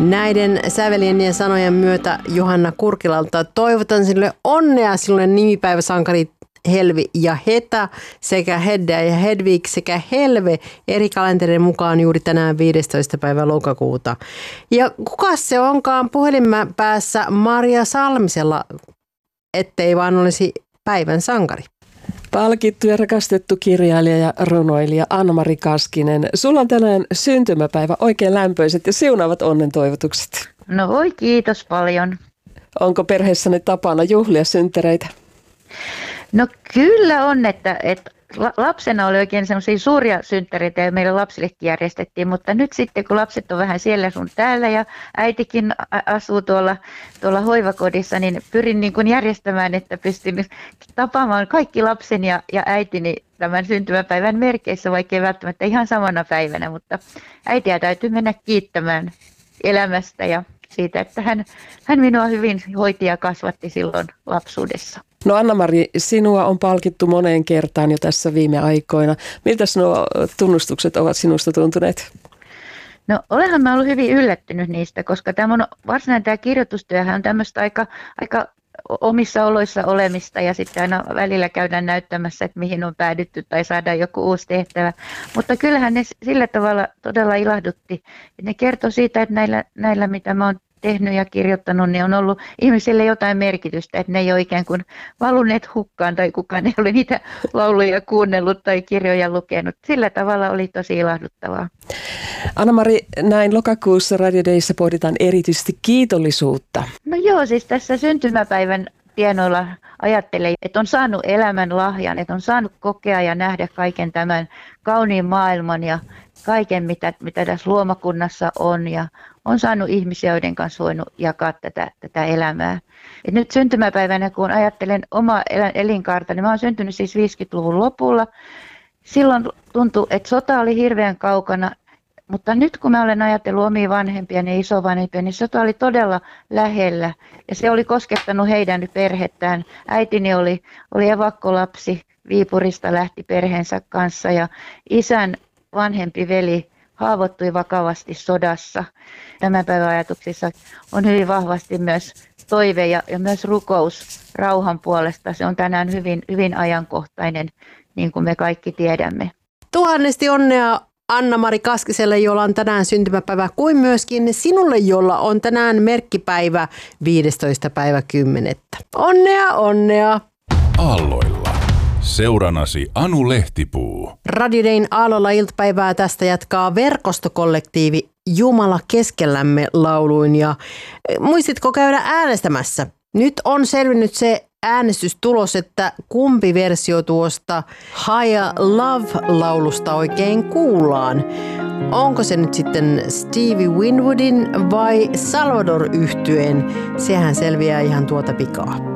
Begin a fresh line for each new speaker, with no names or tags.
Näiden sävelien ja sanojen myötä Johanna Kurkilalta toivotan sille onnea sinulle nimipäiväsankarit Helvi ja Heta sekä Hedda ja Hedvig sekä Helve eri kalenterin mukaan juuri tänään 15. päivä lokakuuta. Ja kuka se onkaan puhelimen päässä Maria Salmisella, ettei vaan olisi päivän sankari?
Palkittu ja rakastettu kirjailija ja runoilija Anna-Mari Kaskinen. Sulla on tänään syntymäpäivä, oikein lämpöiset ja siunaavat onnentoivotukset.
No voi, kiitos paljon.
Onko perheessäni tapana juhlia synttäreitä?
No kyllä on, että lapsena oli oikein semmoisia suuria synttäreitä ja meille lapsillekin järjestettiin, mutta nyt sitten kun lapset on vähän siellä sun täällä ja äitikin asuu tuolla hoivakodissa, niin pyrin niin kuin järjestämään, että pystyn tapaamaan kaikki lapseni ja äitini tämän syntymäpäivän merkeissä, vaikka ei välttämättä ihan samana päivänä, mutta äitiä täytyy mennä kiittämään elämästä ja siitä, että hän minua hyvin hoiti ja kasvatti silloin lapsuudessa.
No Anna-Mari, sinua on palkittu moneen kertaan jo tässä viime aikoina. Miltä nuo tunnustukset ovat sinusta tuntuneet?
No olenhan mä ollut hyvin yllättynyt niistä, koska tämä varsinainen kirjoitustyöhän on tämmöistä aika omissa oloissa olemista ja sitten aina välillä käydään näyttämässä, että mihin on päädytty tai saadaan joku uusi tehtävä. Mutta kyllähän ne sillä tavalla todella ilahdutti. Et ne kertoi siitä, että näillä mitä mä oon tehnyt ja kirjoittanut, niin on ollut ihmisille jotain merkitystä, että ne ei ole ikään kuin valuneet hukkaan tai kukaan ei ole niitä lauluja kuunnellut tai kirjoja lukenut. Sillä tavalla oli tosi ilahduttavaa.
Anna-Mari, näin lokakuussa Radio Dayssä pohditaan erityisesti kiitollisuutta.
No joo, siis tässä syntymäpäivän tienoilla ajattelen, että on saanut elämän lahjan, että on saanut kokea ja nähdä kaiken tämän kauniin maailman ja kaiken, mitä tässä luomakunnassa on ja on saanut ihmisiä, joiden kanssa voinut jakaa tätä elämää. Et nyt syntymäpäivänä, kun ajattelen omaa elinkaarta, niin mä oon syntynyt siis 50-luvun lopulla. Silloin tuntui, että sota oli hirveän kaukana, mutta nyt kun mä olen ajatellut omia vanhempia ja isovanhempia, niin sota oli todella lähellä ja se oli koskettanut heidän perhettään. Äitini oli evakkolapsi, Viipurista lähti perheensä kanssa ja isän vanhempi veli haavoittui vakavasti sodassa. Tämän päivän ajatuksissa on hyvin vahvasti myös toive ja myös rukous rauhan puolesta. Se on tänään hyvin, hyvin ajankohtainen, niin kuin me kaikki tiedämme.
Tuhannesti onnea Anna-Mari Kaskiselle, jolla on tänään syntymäpäivä, kuin myöskin sinulle, jolla on tänään merkkipäivä 15. päivä 10. Onnea, onnea!
Aalloilla. Seuranasi Anu Lehtipuu.
Radio Dayn Aalloilla iltapäivää tästä jatkaa verkostokollektiivi Jumala keskellämme lauluin. Ja muistitko käydä äänestämässä? Nyt on selvinnyt se äänestystulos, että kumpi versio tuosta Higher Love-laulusta oikein kuullaan. Onko se nyt sitten Stevie Winwoodin vai Salvador-yhtyeen? Sehän selviää ihan tuota pikaa.